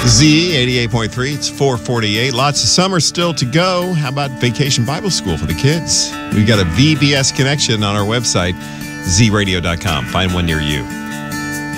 Z 88.3. It's 4:48. Lots of summer still to go. How about Vacation Bible School for the kids? We've got a VBS connection on our website, zradio.com. Find one near you.